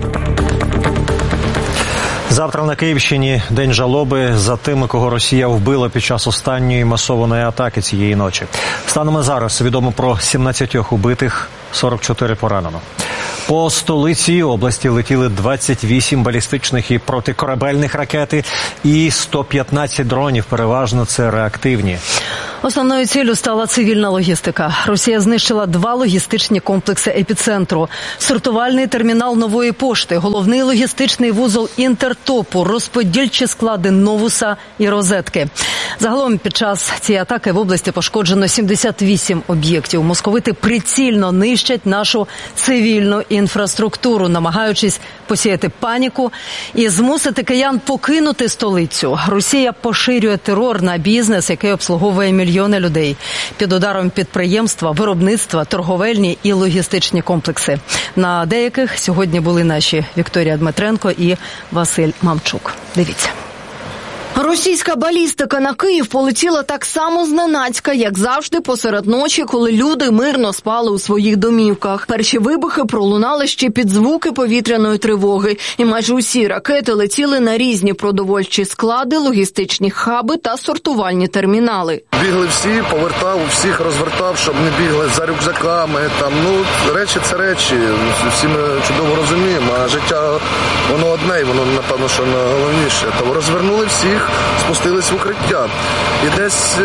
Завтра на Київщині день жалоби за тими, кого Росія вбила під час останньої масованої атаки цієї ночі. Станом на зараз відомо про сімнадцять убитих, сорок чотири поранено. По столиці області летіли двадцять вісім балістичних і протикорабельних ракети і сто п'ятнадцять дронів, переважно це реактивні. Основною ціллю стала цивільна логістика. Росія знищила два логістичні комплекси епіцентру. Сортувальний термінал Нової пошти, головний логістичний вузол Інтертопу, розподільчі склади Новуса і Розетки. Загалом під час цієї атаки в області пошкоджено сімдесят вісім об'єктів. Московити прицільно нищать нашу цивільну інфраструктуру, намагаючись посіяти паніку і змусити киян покинути столицю. Росія поширює терор на бізнес, який обслуговує мільйони людей. Під ударом підприємства, виробництва, торговельні і логістичні комплекси. На деяких сьогодні були наші Вікторія Дмитренко і Василь Мамчук. Дивіться. Російська балістика на Київ полетіла так само зненацька, як завжди посеред ночі, коли люди мирно спали у своїх домівках. Перші вибухи пролунали ще під звуки повітряної тривоги, і майже усі ракети летіли на різні продовольчі склади, логістичні хаби та сортувальні термінали. Бігли всі, повертав, всіх розвертав, щоб не бігли за рюкзаками. Там, ну, речі – це речі, всі ми чудово розуміємо, а життя, воно одне, і воно, напевно, що найголовніше. Тому розвернули всіх, спустились в укриття. І десь,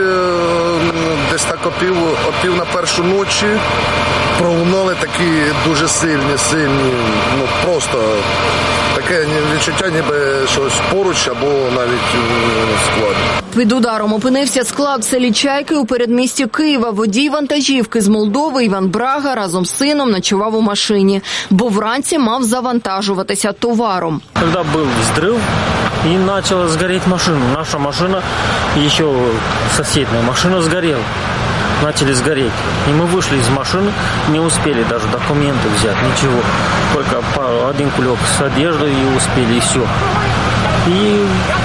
десь так опів, опів на першу ночі пролунали такі дуже сильні, сильні, ну просто таке відчуття, ніби щось поруч або навіть в складі. Під ударом опинився склад в селі Чайки у передмісті Києва. Водій вантажівки з Молдови Іван Брага разом з сином ночував у машині, бо вранці мав завантажуватися товаром. Коли був взрив, і почала згоріти машина. Наша машина, і ще сусідня машина згоріла. Начали сгореть. И мы вышли из машины, не успели даже документы взять, ничего. Только один кулек с одеждой и успели, и все. И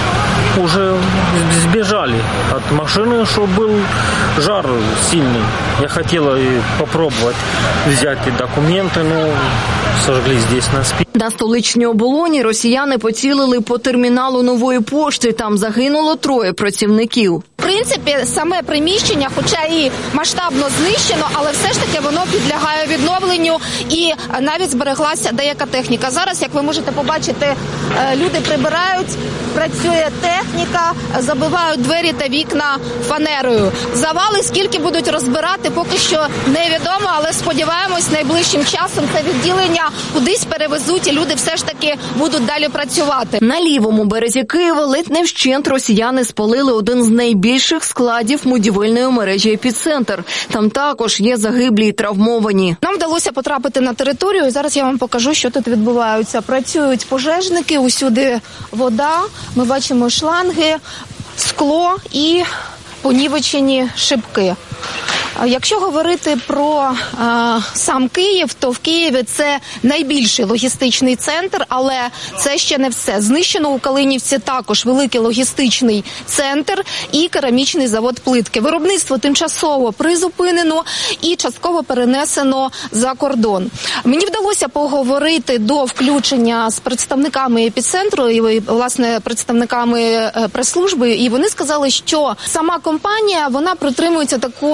уже сбежали от машины, что был жар сильный. Я хотела попробовать взять и документы, но сожгли здесь на спині. На столичній оболоні росіяни поцілили по терміналу Нової пошти. Там загинуло троє працівників. В принципі, саме приміщення, хоча і масштабно знищено, але все ж таки воно підлягає відновленню і навіть збереглася деяка техніка. Зараз, як ви можете побачити, люди прибирають, працює техніка, забивають двері та вікна фанерою. Завали скільки будуть розбирати, поки що невідомо, але сподіваємось, найближчим часом це відділення кудись перевезуть і люди все ж таки будуть далі працювати. На лівому березі Києва ледь не вщент росіяни спалили один з найбільших складів будівельної мережі «Епіцентр». Там також є загиблі і травмовані. Нам вдалося потрапити на територію, і зараз я вам покажу, що тут відбувається. Працюють пожежники, усюди вода, ми бачимо шланги, скло і понівечені шибки. Якщо говорити про а, сам Київ, то в Києві це найбільший логістичний центр, але це ще не все. Знищено у Калинівці також великий логістичний центр і керамічний завод плитки. Виробництво тимчасово призупинено і частково перенесено за кордон. Мені вдалося поговорити до включення з представниками епіцентру і, власне, представниками прес-служби, і вони сказали, що сама компанія, вона притримується такої позиції,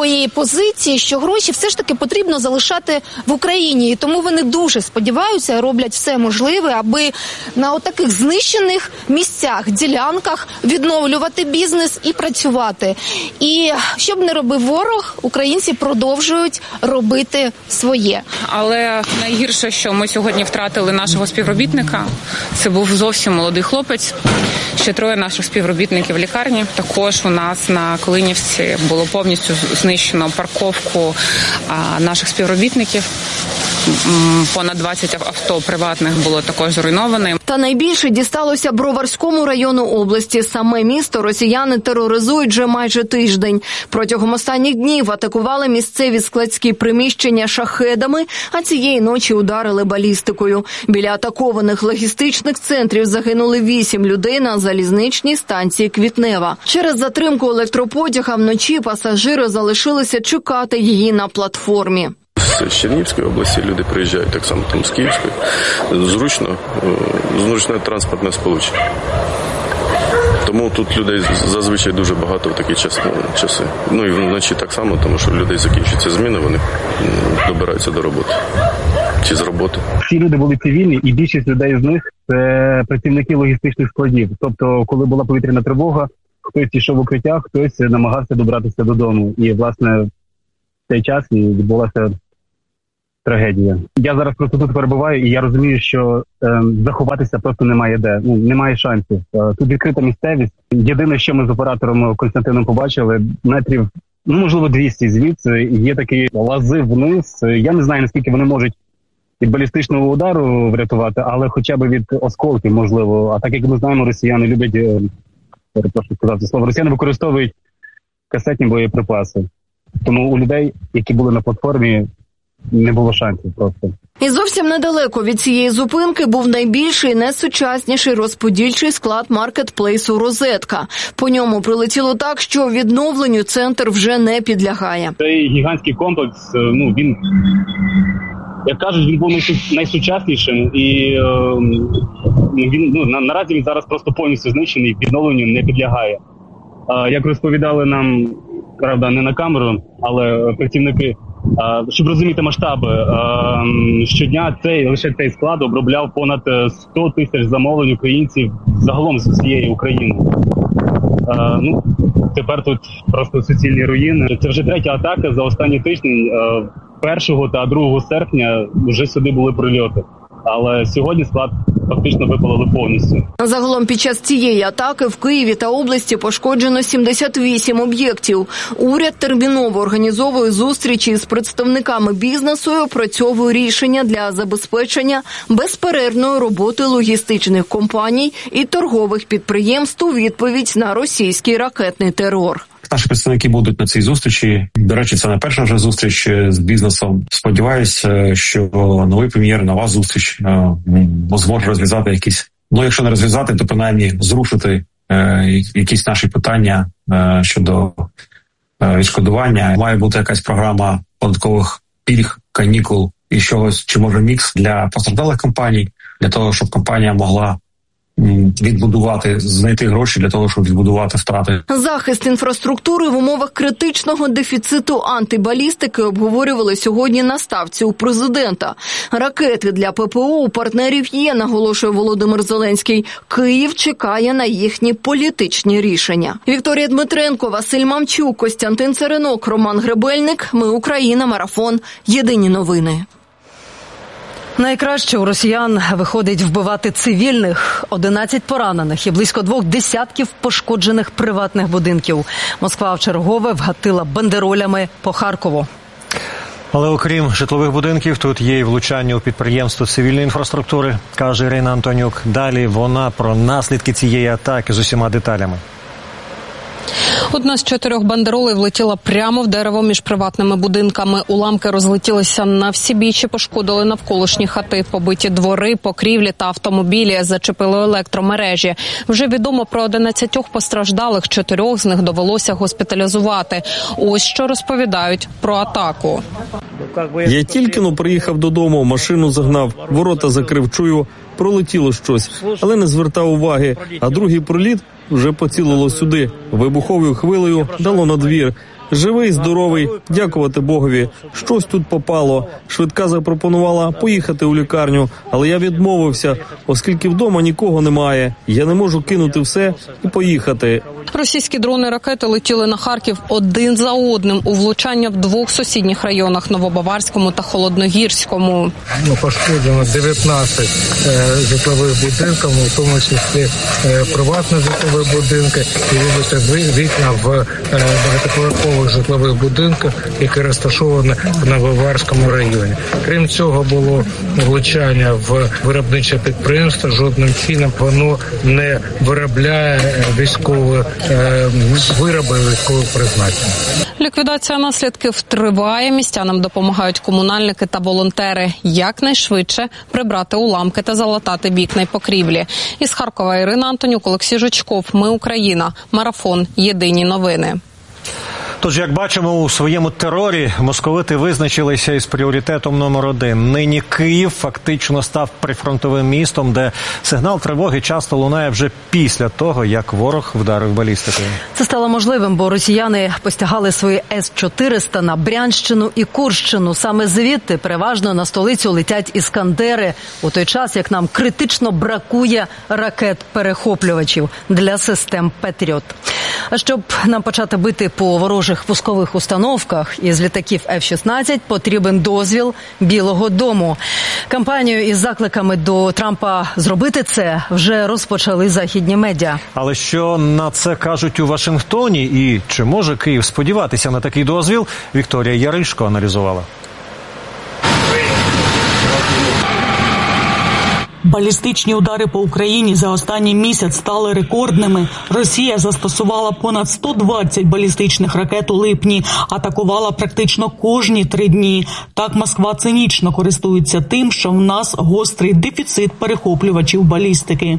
позиції, що гроші все ж таки потрібно залишати в Україні. І тому вони дуже сподіваються і роблять все можливе, аби на отаких знищених місцях, ділянках відновлювати бізнес і працювати. І щоб не робив ворог, українці продовжують робити своє. Але найгірше, що ми сьогодні втратили нашого співробітника, це був зовсім молодий хлопець. Ще троє наших співробітників в лікарні. Також у нас на Калинівці було повністю знищено парковку а, наших співробітників. Понад двадцять авто приватних було також зруйновано. Та найбільше дісталося Броварському району області. Саме місто росіяни тероризують вже майже тиждень. Протягом останніх днів атакували місцеві складські приміщення шахедами, а цієї ночі ударили балістикою. Біля атакованих логістичних центрів загинули вісім людей на залізничній станції Квітнева. Через затримку електропотяга вночі пасажири залишилися чекати її на платформі. З Чернігівської області люди приїжджають, так само там з Київської. Зручно, зручне транспортне сполучення. Тому тут людей зазвичай дуже багато в такі часи. Ну і вночі так само, тому що в людей закінчуються зміни, вони добираються до роботи. Чи з роботи. Всі люди були цивільні, і більшість людей з них – це працівники логістичних складів. Тобто, коли була повітряна тривога, хтось йшов в укриття, хтось намагався добратися додому. І, власне, в цей час і відбулася трагедія. Я зараз просто тут перебуваю, і я розумію, що е, заховатися просто немає де. Ну, немає шансів. Е, тут відкрита місцевість. Єдине, що ми з оператором Костянтином побачили, метрів, ну, можливо, двісті звідси, є такі лази вниз. Я не знаю, наскільки вони можуть від балістичного удару врятувати, але хоча б від осколків, можливо. А так, як ми знаємо, росіяни люблять, е, перепрошую сказати слово, росіяни використовують касетні боєприпаси. Тому у людей, які були на платформі, не було шансів просто. І зовсім недалеко від цієї зупинки був найбільший, найсучасніший розподільчий склад маркетплейсу «Розетка». По ньому прилетіло так, що відновленню центр вже не підлягає. Цей гігантський комплекс, ну, він, як кажуть, він був найсучаснішим. І е, він, ну, на, наразі він зараз просто повністю знищений, відновленню не підлягає. Е, як розповідали нам, правда, не на камеру, але працівники, щоб розуміти масштаби, щодня цей, лише цей склад обробляв понад сто тисяч замовлень українців загалом з усієї України. Ну, тепер тут просто суцільні руїни. Це вже третя атака за останні тижні. першого та другого серпня вже сюди були прильоти. Але сьогодні склад фактично випалили повністю. Загалом під час цієї атаки в Києві та області пошкоджено сімдесят вісім об'єктів. Уряд терміново організовує зустрічі з представниками бізнесу і опрацьовує рішення для забезпечення безперервної роботи логістичних компаній і торгових підприємств у відповідь на російський ракетний терор. Наші представники будуть на цій зустрічі. До речі, це не перша вже зустріч з бізнесом. Сподіваюся, що новий прем'єр, нова зустріч зможе розв'язати якісь, ну якщо не розв'язати, то принаймні зрушити е, якісь наші питання е, щодо е, відшкодування. Має бути якась програма податкових пільг, канікул і чогось, чи може мікс для постраждалих компаній, для того, щоб компанія могла відбудувати, знайти гроші для того, щоб відбудувати втрати. Захист інфраструктури в умовах критичного дефіциту антибалістики обговорювали сьогодні на ставці у президента. Ракети для ППО у партнерів є, наголошує Володимир Зеленський. Київ чекає на їхні політичні рішення. Вікторія Дмитренко, Василь Мамчук, Костянтин Царинок, Роман Гребельник. Ми Україна. Марафон. Єдині новини. Найкраще у росіян виходить вбивати цивільних. одинадцять поранених і близько двох десятків пошкоджених приватних будинків. Москва вчергове вгатила бандеролями по Харкову. Але окрім житлових будинків, тут є і влучання у підприємство цивільної інфраструктури, каже Ірина Антонюк. Далі вона про наслідки цієї атаки з усіма деталями. Одна з чотирьох бандеролей влетіла прямо в дерево між приватними будинками. Уламки розлетілися на всі бічі, пошкодили навколишні хати, побиті двори, покрівлі та автомобілі, зачепили електромережі. Вже відомо про одинадцятьох постраждалих, чотирьох з них довелося госпіталізувати. Ось що розповідають про атаку. Я тільки-но приїхав додому, машину загнав, ворота закрив, чую, пролетіло щось, але не звертав уваги. А другий проліт вже поцілило сюди. Вибуховою хвилею дало на двір. Живий, здоровий, дякувати Богові. Щось тут попало. Швидка запропонувала поїхати у лікарню, але я відмовився, оскільки вдома нікого немає. Я не можу кинути все і поїхати. Російські дрони-ракети летіли на Харків один за одним у влучання в двох сусідніх районах – Новобаварському та Холодногірському. Ну, пошкоджено дев'ятнадцять е, житлових будинків, в тому числі е, приватні житлові будинки і вибиті вікна в е, багатоповерхових житлових будинках, які розташовані в Новобаварському районі. Крім цього, було влучання в виробниче підприємство. Жодним чином воно не виробляє військові вироби військового призначення. Ліквідація наслідків триває. Містянам допомагають комунальники та волонтери. Якнайшвидше прибрати уламки та залатати вікна й покрівлі. Із Харкова Ірина Антонюк, Олексій Жучков. Ми Україна. Марафон. Єдині новини. Тож, як бачимо, у своєму терорі московити визначилися із пріоритетом номер один. Нині Київ фактично став прифронтовим містом, де сигнал тривоги часто лунає вже після того, як ворог вдарив балістикою. Це стало можливим, бо росіяни постягали свої С чотириста на Брянщину і Курщину. Саме звідти переважно на столицю летять іскандери, у той час, як нам критично бракує ракет-перехоплювачів для систем «Петріот». А щоб нам почати бити по ворожих пускових установках із літаків Ф шістнадцять, потрібен дозвіл Білого дому. Кампанію із закликами до Трампа зробити це вже розпочали західні медіа. Але що на це кажуть у Вашингтоні і чи може Київ сподіватися на такий дозвіл, Вікторія Яришко аналізувала. Балістичні удари по Україні за останній місяць стали рекордними. Росія застосувала понад сто двадцять балістичних ракет у липні, атакувала практично кожні три дні. Так Москва цинічно користується тим, що в нас гострий дефіцит перехоплювачів балістики.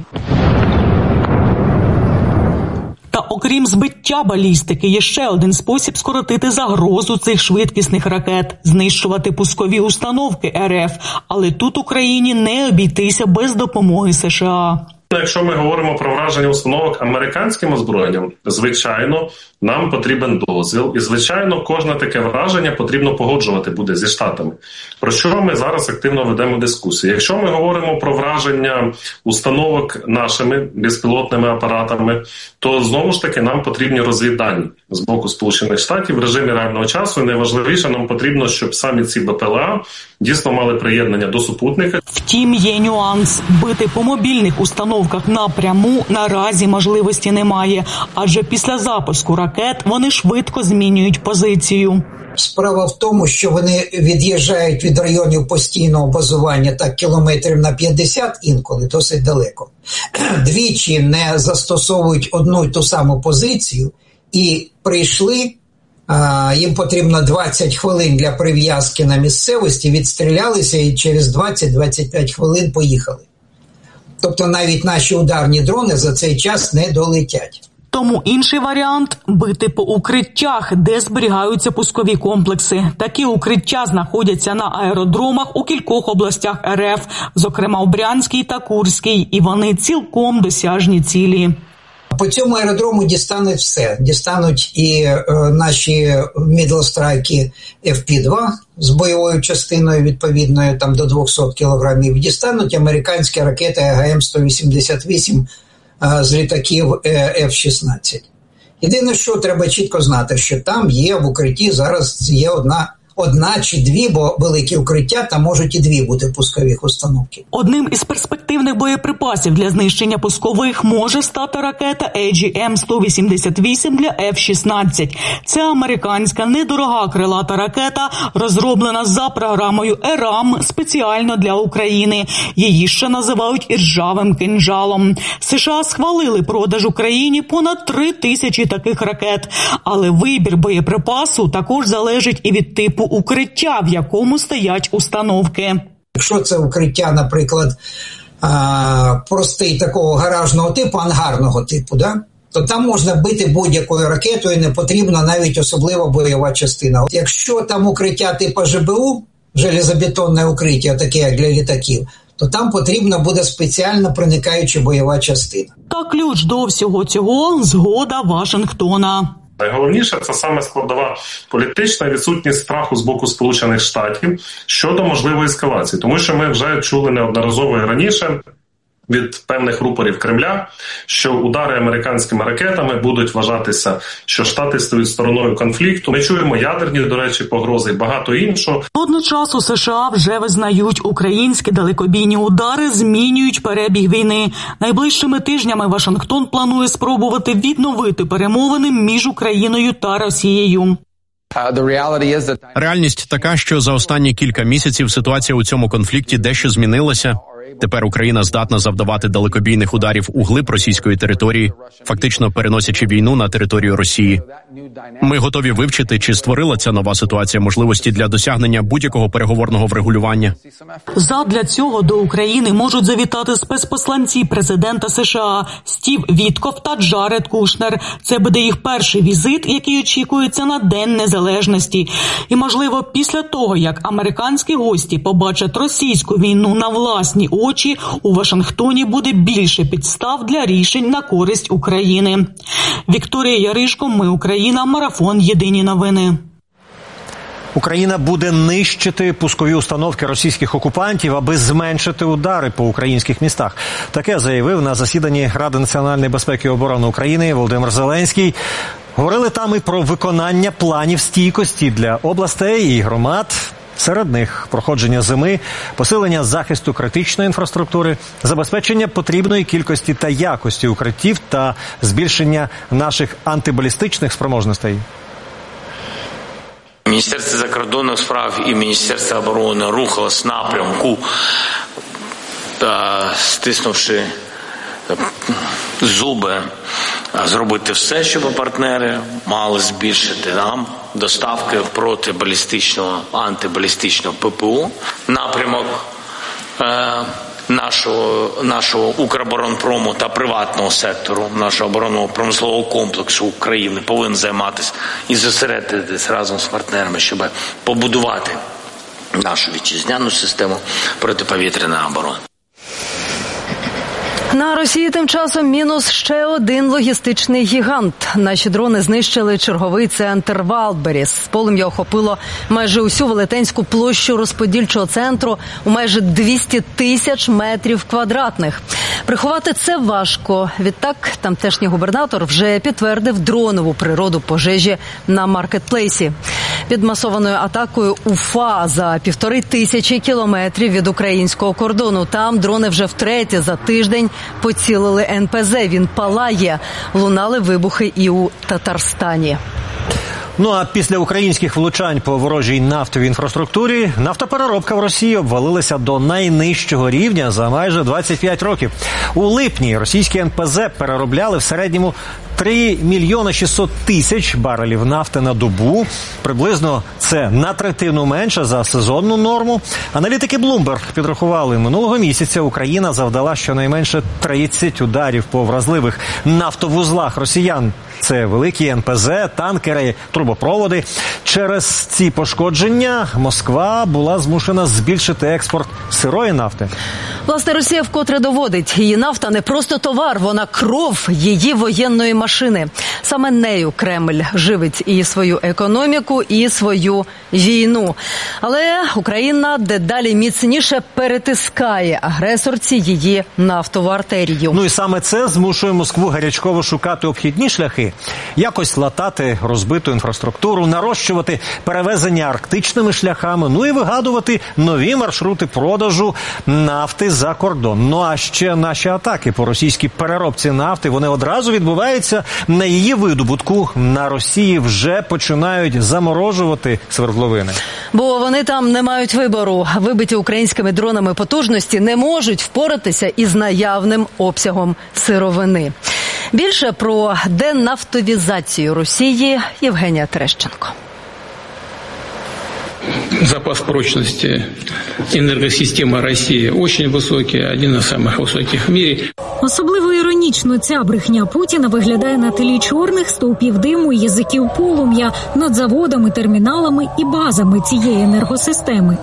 Та окрім збиття балістики, є ще один спосіб скоротити загрозу цих швидкісних ракет – знищувати пускові установки Р Ф. Але тут Україні не обійтися без допомоги США. Якщо ми говоримо про враження установок американським озброєнням, звичайно, нам потрібен дозвіл. І, звичайно, кожне таке враження потрібно погоджувати буде зі Штатами. Про що ми зараз активно ведемо дискусію. Якщо ми говоримо про враження установок нашими безпілотними апаратами, то, знову ж таки, нам потрібні розвіддані з боку Сполучених Штатів в режимі реального часу. І найважливіше, нам потрібно, щоб самі ці Б П Л А дійсно мали приєднання до супутника. Втім, є нюанс. Бити по мобільних установках напряму наразі можливості немає, адже після запуску ракет вони швидко змінюють позицію. Справа в тому, що вони від'їжджають від районів постійного базування так кілометрів на п'ятдесят інколи, досить далеко. Двічі не застосовують одну й ту саму позицію і прийшли, їм потрібно двадцять хвилин для прив'язки на місцевості, відстрілялися і через двадцять-двадцять п'ять хвилин поїхали. Тобто навіть наші ударні дрони за цей час не долетять. Тому інший варіант – бити по укриттях, де зберігаються пускові комплекси. Такі укриття знаходяться на аеродромах у кількох областях Р Ф, зокрема у Брянській та Курській, і вони цілком досяжні цілі. По цьому аеродрому дістануть все. Дістануть і е, наші мідлстрайки Ф П два з бойовою частиною відповідною там до двісті кілограмів. Дістануть американські ракети А Г М сто вісімдесят вісім е, з літаків Ф шістнадцять. Єдине, що треба чітко знати, що там є в укритті зараз є одна Одна чи дві, бо великі укриття, там можуть і дві бути пускових установки. Одним із перспективних боєприпасів для знищення пускових може стати ракета А Джі М сто вісімдесят вісім для Ф шістнадцять. Це американська недорога крилата ракета, розроблена за програмою Е Р А М спеціально для України. Її ще називають іржавим кинджалом. США схвалили продаж Україні понад три тисячі таких ракет. Але вибір боєприпасу також залежить і від типу укриття, в якому стоять установки. Якщо це укриття, наприклад, простий такого гаражного типу, ангарного типу, да? то там можна бити будь-якою ракетою, не потрібна навіть особлива бойова частина. Якщо там укриття типу Ж Б У, железобетонне укриття, таке як для літаків, то там потрібна буде спеціальна проникаюча бойова частина. Та ключ до всього цього – згода Вашингтона. Найголовніше – це саме складова політична відсутність страху з боку Сполучених Штатів щодо можливої ескалації. Тому що ми вже чули неодноразово і раніше від певних рупорів Кремля, що удари американськими ракетами будуть вважатися, що Штати стають стороною конфлікту. Ми чуємо ядерні, до речі, погрози і багато іншого. Одночасно у США вже визнають, українські далекобійні удари змінюють перебіг війни. Найближчими тижнями Вашингтон планує спробувати відновити перемовини між Україною та Росією. Реальність така, що за останні кілька місяців ситуація у цьому конфлікті дещо змінилася. Тепер Україна здатна завдавати далекобійних ударів у глиб російської території, фактично переносячи війну на територію Росії. Ми готові вивчити, чи створила ця нова ситуація можливості для досягнення будь-якого переговорного врегулювання. Задля цього до України можуть завітати спецпосланці президента США Стів Вітков та Джаред Кушнер. Це буде їх перший візит, який очікується на День Незалежності. І, можливо, після того, як американські гості побачать російську війну на власні очі, у Вашингтоні буде більше підстав для рішень на користь України. Вікторія Яришко, Ми Україна, Марафон, Єдині новини. Україна буде нищити пускові установки російських окупантів, аби зменшити удари по українських містах. Таке заявив на засіданні Ради національної безпеки і оборони України Володимир Зеленський. Говорили там і про виконання планів стійкості для областей і громад. Серед них проходження зими, посилення захисту критичної інфраструктури, забезпечення потрібної кількості та якості укриттів та збільшення наших антибалістичних спроможностей. Міністерство закордонних справ і Міністерство оборони рухалось в напрямку, стиснувши зуби, зробити все, щоб партнери мали збільшити нам доставки протибалістичного, антибалістичного ППО. Напрямок е, нашого, нашого Укроборонпрому та приватного сектору, нашого оборонного промислового комплексу України повинен займатися і зосередитись разом з партнерами, щоб побудувати нашу вітчизняну систему протиповітряної оборони. На Росії тим часом мінус ще один логістичний гігант. Наші дрони знищили черговий центр Валберіс. Полум'я охопило майже усю велетенську площу розподільчого центру у майже двісті тисяч метрів квадратних. Приховати це важко. Відтак, тамтешній губернатор вже підтвердив дронову природу пожежі на маркетплейсі. Під масованою атакою Уфа за півтори тисячі кілометрів від українського кордону. Там дрони вже втретє за тиждень поцілили ен пе зе. Він палає. Лунали вибухи і у Татарстані. Ну а після українських влучань по ворожій нафтовій інфраструктурі нафтопереробка в Росії обвалилася до найнижчого рівня за майже двадцять п'ять років. У липні російські ен пе зе переробляли в середньому три мільйони шістсот тисяч барелів нафти на добу. Приблизно це на третину менше за сезонну норму. Аналітики Bloomberg підрахували, минулого місяця Україна завдала щонайменше тридцять ударів по вразливих нафтовузлах росіян. Це великі ен пе зе, танкери, трубопроводи. Через ці пошкодження Москва була змушена збільшити експорт сирої нафти. Власне, Росія вкотре доводить, її нафта не просто товар, вона кров її воєнної машини. Саме нею Кремль живить і свою економіку, і свою війну. Але Україна дедалі міцніше перетискає агресорці її нафтову артерію. Ну і саме це змушує Москву гарячково шукати обхідні шляхи, якось латати розбиту інфраструктуру, нарощувати перевезення арктичними шляхами, ну і вигадувати нові маршрути продажу нафти за кордон. Ну а ще наші атаки по російській переробці нафти, вони одразу відбуваються на її видобутку. На Росії вже починають заморожувати свердловини. Бо вони там не мають вибору. Вибиті українськими дронами потужності не можуть впоратися із наявним обсягом сировини. Більше про денафтовізацію Росії Євгенія Терещенко. Запас прочности энергосистемы России очень высокий, один из самых высоких в мире. Особливо іронічно ця брехня Путіна виглядає на тлі чорних стовпів диму і язиків полум'я над заводами, терміналами і базами цієї енергосистеми.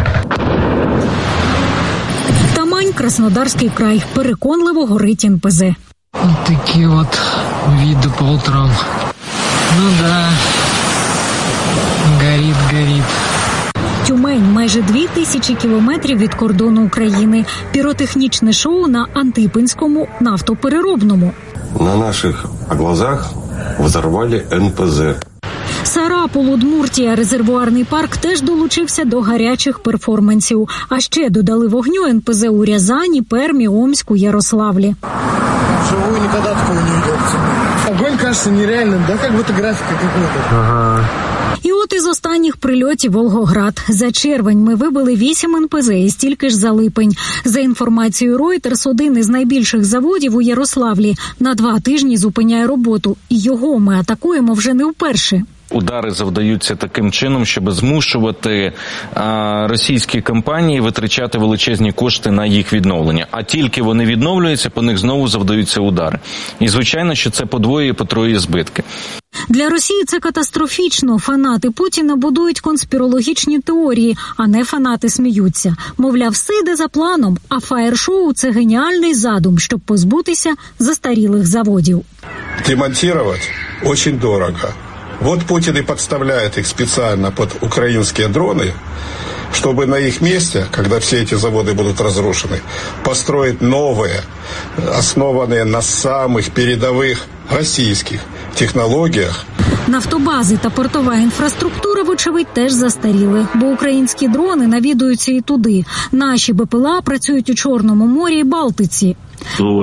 Тамань, Краснодарський край. Переконливо горить ен пе зе. Вот такие вот виды по утрам. Ну да, горит, горит. Тюмень – майже дві тисячі кілометрів від кордону України. Піротехнічне шоу на Антипинському нафтопереробному. На наших глазах взорвали ен пе зе. Сарапул, Удмуртія, резервуарний парк теж долучився до гарячих перформансів. А ще додали вогню ен пе зе у Рязані, Пермі, Омську, Ярославлі. Вживую никогда такого не видел. Огонь кажется нереальным, да, как будто графика какой-то. Ага. І от із останніх прильотів Волгоград. За червень ми вибили вісім ен пе зе і стільки ж за липень. За інформацією Reuters, один із найбільших заводів у Ярославлі на два тижні зупиняє роботу. І його ми атакуємо вже не вперше. Удари завдаються таким чином, щоб змушувати а, російські компанії витрачати величезні кошти на їх відновлення. А тільки вони відновлюються, по них знову завдаються удари. І, звичайно, що це подвоює, потроює збитки. Для Росії це катастрофічно. Фанати Путіна будують конспірологічні теорії, а не фанати сміються. Мовляв, все йде за планом, а фаєр-шоу – це геніальний задум, щоб позбутися застарілих заводів. Демонтувати дуже дорого. Вот Путин и подставляет их специально под украинские дроны, чтобы на их месте, когда все эти заводы будут разрушены, построить новые, основанные на самых передовых российских технологіях. Нафтобази та портова інфраструктура, вочевидь, теж застаріли, бо українські дрони навідуються і туди. Наші БПЛА працюють у Чорному морі і Балтиці.